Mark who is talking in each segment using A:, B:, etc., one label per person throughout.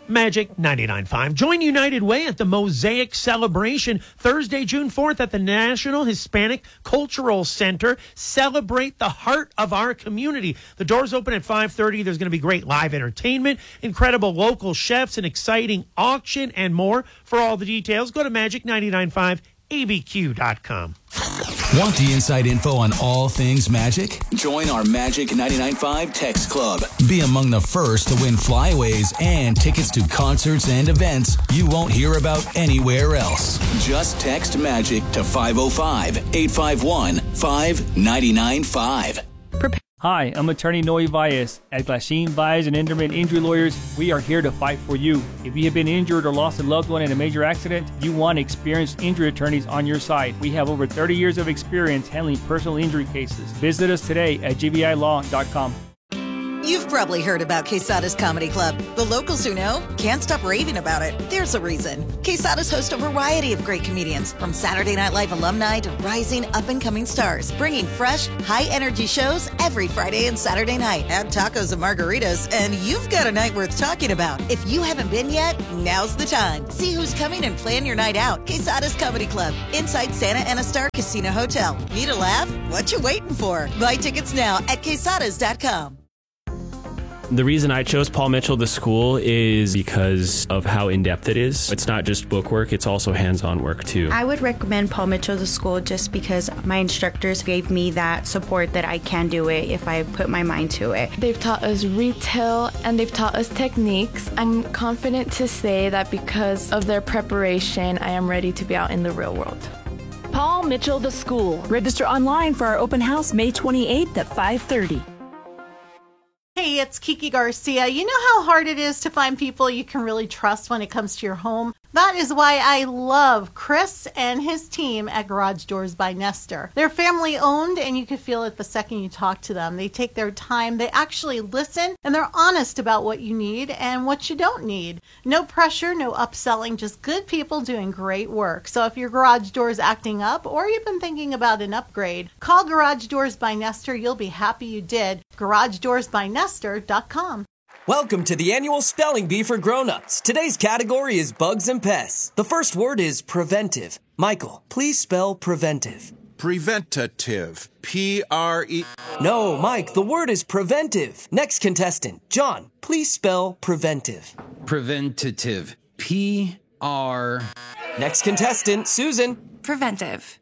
A: Magic 99.5. Join United Way at the Mosaic Celebration Thursday, June 4th at the National Hispanic Cultural Center. Celebrate the heart of our community. The doors open at 5:30. There's going to be great live entertainment, incredible local chefs, an exciting auction, and more. For all the details, go to magic995abq.com.
B: Want the inside info on all things Magic? Join our Magic 99.5 text club. Be among the first to win flyaways and tickets to concerts and events you won't hear about anywhere else. Just text Magic to 505-851-5995.
C: Hi, I'm attorney Noe Valles. At Glasheen, Valles and Enderman Injury Lawyers, we are here to fight for you. If you have been injured or lost a loved one in a major accident, you want experienced injury attorneys on your side. We have over 30 years of experience handling personal injury cases. Visit us today at gvilaw.com.
D: You've probably heard about Quesada's Comedy Club. The locals who know can't stop raving about it. There's a reason. Quesada's host a variety of great comedians, from Saturday Night Live alumni to rising up-and-coming stars, bringing fresh, high-energy shows every Friday and Saturday night. Add tacos and margaritas, and you've got a night worth talking about. If you haven't been yet, now's the time. See who's coming and plan your night out. Quesada's Comedy Club, inside Santa Ana Star Casino Hotel. Need a laugh? What you waiting for? Buy tickets now at quesadas.com.
E: The reason I chose Paul Mitchell, the school, is because of how in-depth it is. It's not just book work, it's also hands-on work too.
F: I would recommend Paul Mitchell, the school, just because my instructors gave me that support that I can do it if I put my mind to it.
G: They've taught us retail and they've taught us techniques. I'm confident to say that because of their preparation, I am ready to be out in the real world.
H: Paul Mitchell, the school. Register online for our open house May 28th at 5:30.
I: Hey, it's Kiki Garcia. You know how hard it is to find people you can really trust when it comes to your home? That is why I love Chris and his team at Garage Doors by Nestor. They're family owned, and you can feel it the second you talk to them. They take their time, they actually listen, and they're honest about what you need and what you don't need. No pressure, no upselling, just good people doing great work. So if your garage door is acting up or you've been thinking about an upgrade, call Garage Doors by Nestor. You'll be happy you did. GarageDoorsByNestor.com.
J: Welcome to the annual Spelling Bee for Grown-Ups. Today's category is bugs and pests. The first word is preventive. Michael, please spell preventive.
K: Preventative. P-R-E...
J: No, Mike, the word is preventive. Next contestant, John, please spell preventive.
L: Preventative. P-R...
J: Next contestant, Susan.
M: Preventive.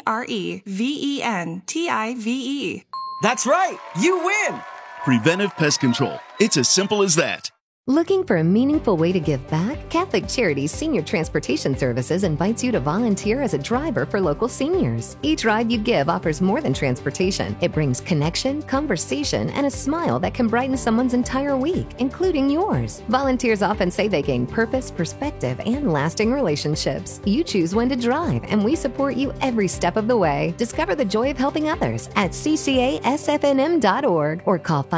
M: Preventive.
J: That's right. You win.
N: Preventive Pest Control. It's as simple as that.
O: Looking for a meaningful way to give back? Catholic Charities Senior Transportation Services invites you to volunteer as a driver for local seniors. Each ride you give offers more than transportation. It brings connection, conversation, and a smile that can brighten someone's entire week, including yours. Volunteers often say they gain purpose, perspective, and lasting relationships. You choose when to drive, and we support you every step of the way. Discover the joy of helping others at ccasfnm.org or call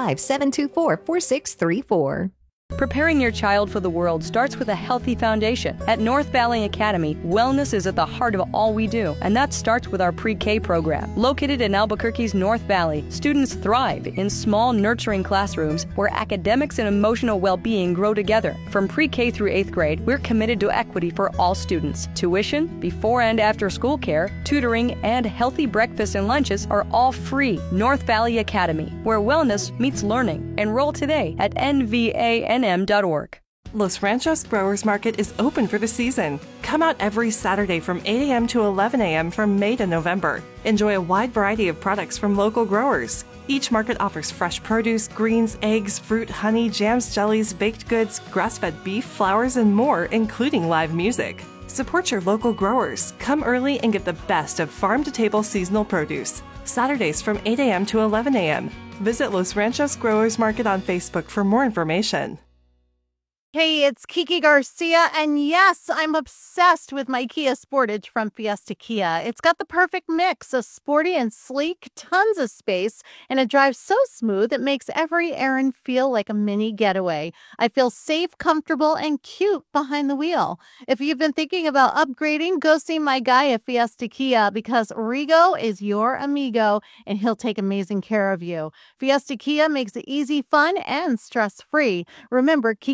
O: 505-724-4634.
P: Preparing your child for the world starts with a healthy foundation. At North Valley Academy, wellness is at the heart of all we do, and that starts with our pre-K program. Located in Albuquerque's North Valley, students thrive in small, nurturing classrooms where academics and emotional well-being grow together. From pre-K through 8th grade, we're committed to equity for all students. Tuition, before and after school care, tutoring, and healthy breakfasts and lunches are all free. North Valley Academy, where wellness meets learning. Enroll today at nvanm.org.
Q: Los Ranchos Growers Market is open for the season. Come out every Saturday from 8 a.m. to 11 a.m. from May to November. Enjoy a wide variety of products from local growers. Each market offers fresh produce, greens, eggs, fruit, honey, jams, jellies, baked goods, grass-fed beef, flowers, and more, including live music. Support your local growers. Come early and get the best of farm-to-table seasonal produce. Saturdays from 8 a.m. to 11 a.m. Visit Los Ranchos Growers Market on Facebook for more information.
I: Hey, it's Kiki Garcia, and yes, I'm obsessed with my Kia Sportage from Fiesta Kia. It's got the perfect mix of sporty and sleek, tons of space, and it drives so smooth it makes every errand feel like a mini getaway. I feel safe, comfortable, and cute behind the wheel. If you've been thinking about upgrading, go see my guy at Fiesta Kia because Rigo is your amigo, and he'll take amazing care of you. Fiesta Kia makes it easy, fun, and stress-free. Remember, Kiki Garcia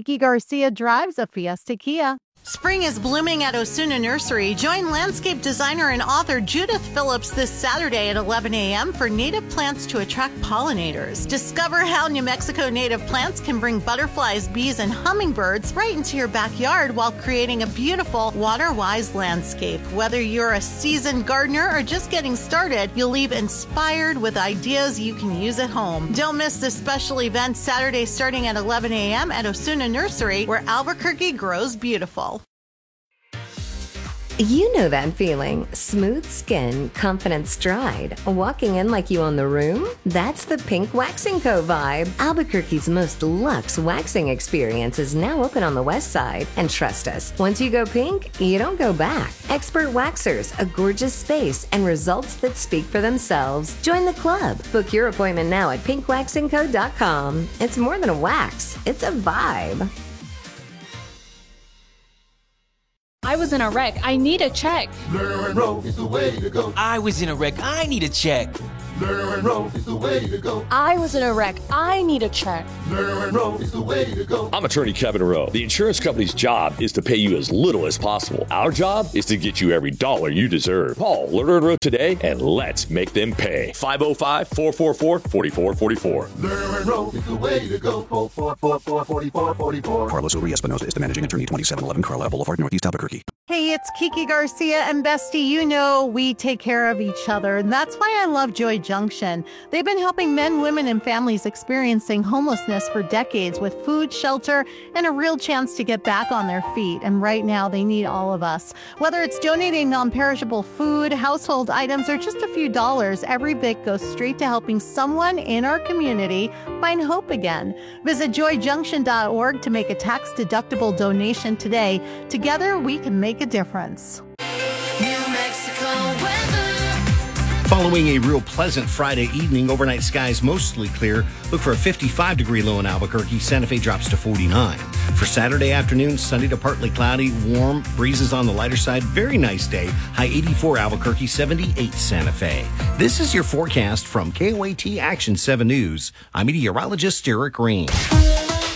I: Garcia drives a Fiesta Kia. Spring is blooming at Osuna Nursery. Join landscape designer and author Judith Phillips this Saturday at 11 a.m. for native plants to attract pollinators. Discover how New Mexico native plants can bring butterflies, bees, and hummingbirds right into your backyard while creating a beautiful, water-wise landscape. Whether you're a seasoned gardener or just getting started, you'll leave inspired with ideas you can use at home. Don't miss this special event Saturday starting at 11 a.m. at Osuna Nursery, where Albuquerque grows beautiful.
O: You know that feeling. Smooth skin, confident stride, walking in like you own the room? That's the Pink Waxing Co. vibe. Albuquerque's most luxe waxing experience is now open on the west side. And trust us, once you go pink, you don't go back. Expert waxers, a gorgeous space, and results that speak for themselves. Join the club. Book your appointment now at pinkwaxingco.com. It's more than a wax, it's a vibe.
R: I was in a wreck. I need a check.
S: Lerner and Rowe is the way to go.
T: I was in a wreck. I need a check.
S: Lerner and Rowe is the way to go.
R: I was in a wreck. I need a check.
S: Lerner and Rowe is the way to go.
U: I'm attorney Kevin Rowe. The insurance company's job is to pay you as little as possible. Our job is to get you every dollar you deserve. Call Lerner and Rowe today and let's make them pay. 505-444-4444.
S: Lerner and Rowe is the way to go. 444-4444.
V: Carlos Uri Espinosa is the managing attorney, 2711 Carlisle Boulevard, Northeast Albuquerque.
I: Hey, it's Kiki Garcia and Bestie. You know we take care of each other, and that's why I love Joy Junction. They've been helping men, women, and families experiencing homelessness for decades with food, shelter, and a real chance to get back on their feet. And right now, they need all of us. Whether it's donating non-perishable food, household items, or just a few dollars, every bit goes straight to helping someone in our community find hope again. Visit joyjunction.org to make a tax-deductible donation today. Together, we can make a difference.
W: Following a real pleasant Friday evening, overnight skies mostly clear. Look for a 55-degree low in Albuquerque. Santa Fe drops to 49. For Saturday afternoon, sunny to partly cloudy, warm, breezes on the lighter side. Very nice day. High 84 Albuquerque, 78 Santa Fe. This is your forecast from KOAT Action 7 News. I'm meteorologist Eric Green.